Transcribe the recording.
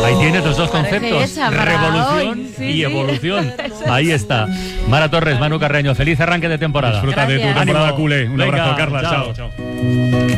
Ahí tienes los dos Parece conceptos, esa para revolución hoy. Sí, y sí. evolución. Ahí está. Mara Torres, Manu Carreño, feliz arranque de temporada. Disfruta de tu Gracias. temporada Ánimo. culé. Un Venga, abrazo, Carla. chao. Chao.